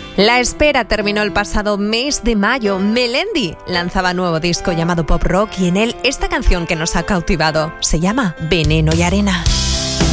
La espera terminó el pasado mes de mayo. Melendi lanzaba nuevo disco llamado Pop Rock y en él esta canción que nos ha cautivado se llama Veneno y Arena.